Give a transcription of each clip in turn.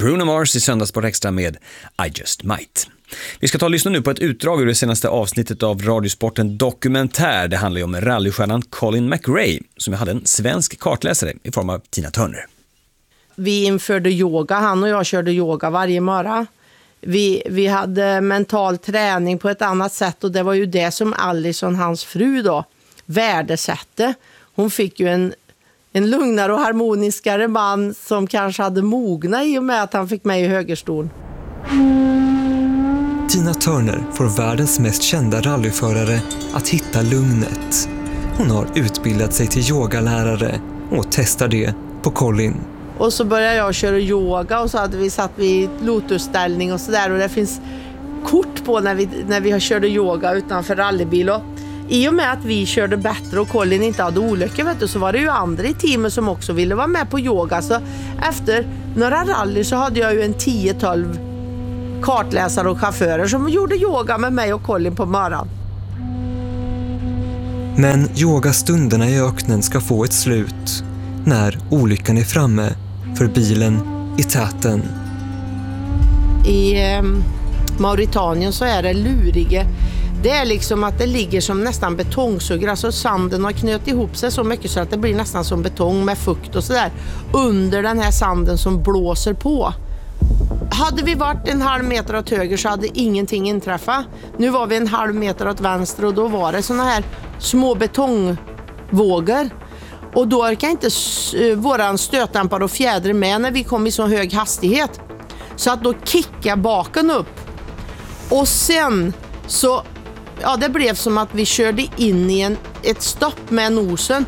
Bruno Mars i Söndagssport Extra med I Just Might. Vi ska ta och lyssna nu på ett utdrag ur det senaste avsnittet av Radiosporten Dokumentär. Det handlar ju om rallystjärnan Colin McRae som hade en svensk kartläsare i form av Tina Turner. Vi införde yoga, han och jag körde yoga varje morgon. Vi hade mental träning på ett annat sätt och det var ju det som Allison, hans fru då, värdesatte. Hon fick ju en lugnare och harmoniskare man som kanske hade mogna i och med att han fick mig i högerstol. Tina Turner får världens mest kända rallyförare att hitta lugnet. Hon har utbildat sig till yogalärare och testar det på Colin. Och så började jag köra yoga och så hade vi satt vid lotusställning och sådär. Och det finns kort på när vi körde yoga utanför rallybil. Och i och med att vi körde bättre och Colin inte hade olyckor, så var det ju andra i teamet som också ville vara med på yoga. Så efter några rally så hade jag ju en 10-12 kartläsare och chaufförer som gjorde yoga med mig och Colin på morgonen. Men yogastunderna i öknen ska få ett slut när olyckan är framme för bilen i täten. I Mauritanien så är det lurige. Det är liksom att det ligger som nästan betongsuggor. Alltså sanden har knöt ihop sig så mycket så att det blir nästan som betong med fukt och sådär. Under den här sanden som blåser på. Hade vi varit en halv meter åt höger så hade ingenting inträffat. Nu var vi en halv meter åt vänster och då var det såna här små betongvågor. Och då orkar inte våran stötdämpare och fjäder med när vi kom i så hög hastighet. Så att då kickade baken upp. Och sen så, ja, det blev som att vi körde in i ett stopp med nosen.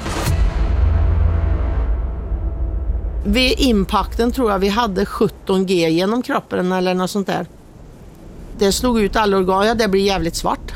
Vid impacten tror jag vi hade 17G genom kroppen eller något sånt där. Det slog ut alla organ, ja, det blir jävligt svart.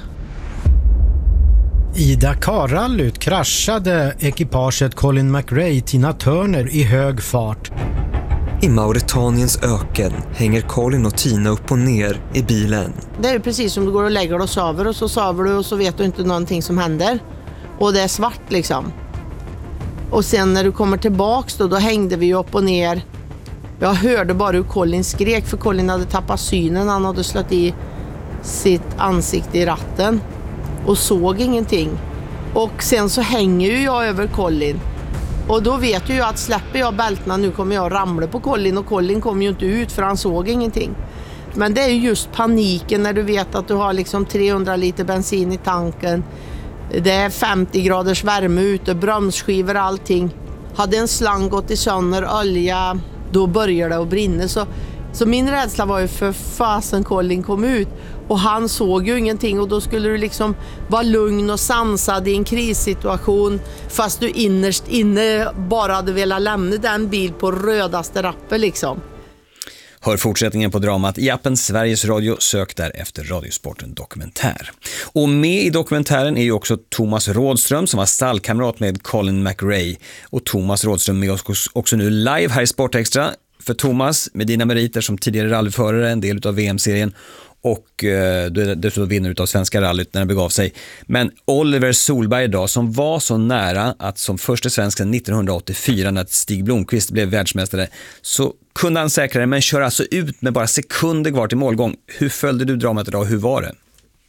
I Dakar-rallyt kraschade ekipaget Colin McRae Tina Turner i hög fart. I Mauretaniens öken hänger Colin och Tina upp och ner i bilen. Det är ju precis som du går och lägger dig och sover du och så vet du inte någonting som händer. Och det är svart liksom. Och sen när du kommer tillbaks då hängde vi upp och ner. Jag hörde bara hur Colin skrek för Colin hade tappat synen. Han hade slått i sitt ansikte i ratten och såg ingenting. Och sen så hänger ju jag över Colin. Och då vet ju jag att släpper jag bältena nu kommer jag ramla på Colin. Och Colin kommer ju inte ut för han såg ingenting. Men det är ju just paniken när du vet att du har liksom 300 liter bensin i tanken. Det är 50 graders värme ute, bromsskivor, allting. Hade en slang gått i sönder, olja, då börjar det att brinna. Så min rädsla var ju för fasen Colin kom ut. Och han såg ju ingenting och då skulle du liksom vara lugn och sansad i en krissituation. Fast du innerst inne bara hade velat lämna den bil på rödaste rappen liksom. Hör fortsättningen på dramat i appen Sveriges Radio. Sök där efter Radiosporten Dokumentär. Och med i dokumentären är ju också Thomas Rådström som var stallkamrat med Colin McRae. Och Thomas Rådström med oss också nu live här i Sport Extra. För Thomas, med dina meriter som tidigare rallyförare, en del av VM-serien och du vinner av Svenska rallyt när det begav sig. Men Oliver Solberg idag som var så nära att som första svensken 1984 när Stig Blomqvist blev världsmästare så kunde han säkra det men kör alltså ut med bara sekunder kvar till målgång. Hur följde du dramat idag? Hur var det?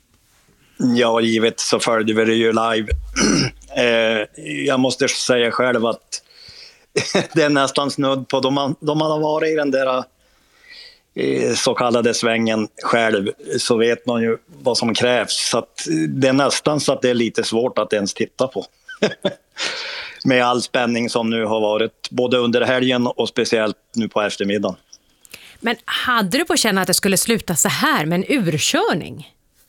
Ja, givet så följde vi det ju live. Jag måste säga själv att det är nästan snudd på de har varit i den där så kallade svängen själv så vet man ju vad som krävs. Så att det är nästan så att det är lite svårt att ens titta på. Med all spänning som nu har varit både under helgen och speciellt nu på eftermiddagen. Men hade du på känna att det skulle sluta så här med en urkörning?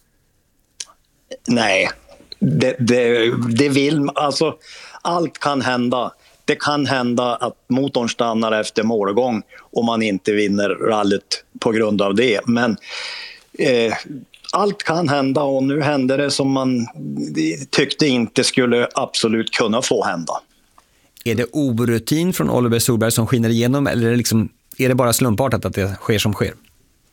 Nej, det vill alltså allt kan hända. Det kan hända att motorn stannar efter målgång om man inte vinner rallyt på grund av det. Men allt kan hända och nu händer det som man tyckte inte skulle absolut kunna få hända. Är det orutin från Oliver Solberg som skiner igenom eller är det bara slumpartat att det sker som sker?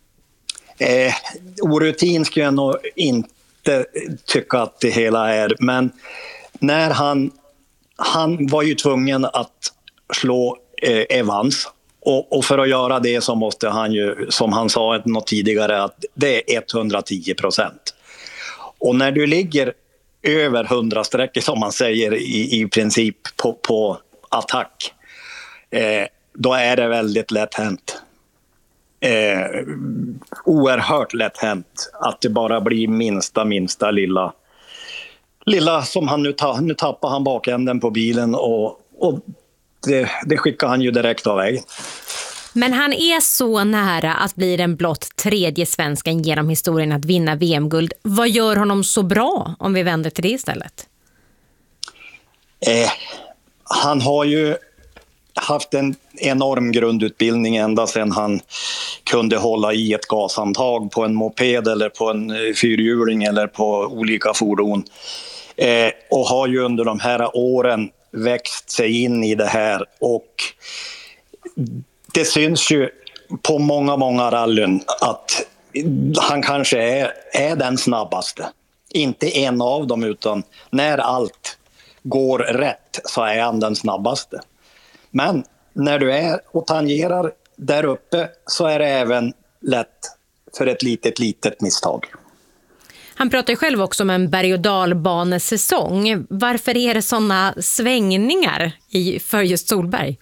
Orutin skulle jag nog inte tycka att det hela är. Men när han var ju tvungen att slå Evans Och för att göra det så måste han ju, som han sa något tidigare, att det är 110%. Och när du ligger över 100 sträckor som man säger i princip på attack, då är det väldigt lätt hänt. Oerhört lätt hänt att det bara blir minsta lilla som han nu tappar han bakänden på bilen och det skickar han ju direkt av vägen. Men han är så nära att bli den blott tredje svensken genom historien att vinna VM-guld. Vad gör honom så bra, om vi vänder till det istället? Han har ju haft en enorm grundutbildning ända sedan han kunde hålla i ett gashandtag på en moped eller på en fyrhjuling eller på olika fordon. Och har ju under de här åren växt sig in i det här, och det syns ju på många rallyn att han kanske är den snabbaste. Inte en av dem, utan när allt går rätt så är han den snabbaste. Men när du är och tangerar där uppe så är det även lätt för ett litet misstag. Han pratar ju själv också om en berg- och dalbanesäsong. Varför är det sådana svängningar för just Solberg?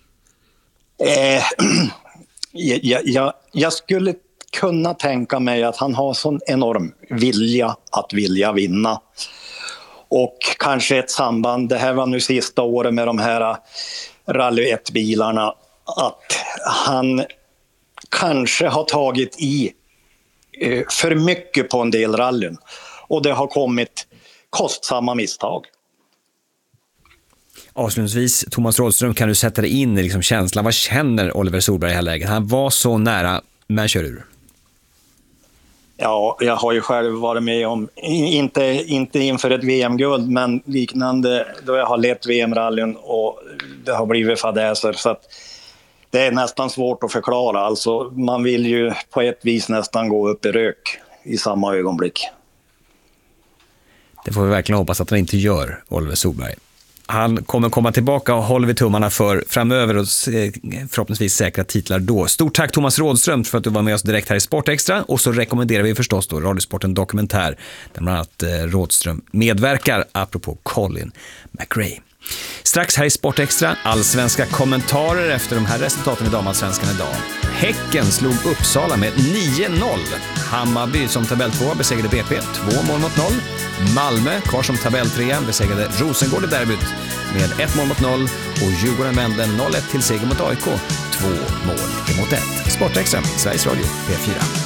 Jag skulle kunna tänka mig att han har sån enorm vilja att vinna. Och kanske ett samband, det här var nu sista året med de här Rally 1-bilarna, att han kanske har tagit i för mycket på en del rallyn. Och det har kommit kostsamma misstag. Avslutningsvis, Thomas Rådström, kan du sätta dig in i liksom känslan? Vad känner Oliver Solberg i det här läget? Han var så nära, men kör ur. Ja, jag har ju själv varit med om, inte inför ett VM-guld, men liknande då jag har lett VM-rallyn och det har blivit fadäser, så att det är nästan svårt att förklara. Alltså, man vill ju på ett vis nästan gå upp i rök i samma ögonblick. Det får vi verkligen hoppas att han inte gör, Oliver Solberg. Han kommer komma tillbaka och håller vi tummarna för framöver och förhoppningsvis säkra titlar då. Stort tack Thomas Rådström för att du var med oss direkt här i Sportextra, och så rekommenderar vi förstås då Radiosporten Dokumentär där bland annat Rådström medverkar apropå Colin McRae. Strax här i Sportextra, allsvenska kommentarer efter de här resultaten i damallsvenskan idag. Häcken slog Uppsala med 9-0. Hammarby som tabell 2 besegrade BP 2-0. Malmö kvar som tabell 3 besegrade Rosengård i derbyt med 1-0 och Djurgården vände 0-1 till seger mot AIK 2-1. Sportextra, Sveriges Radio, P4.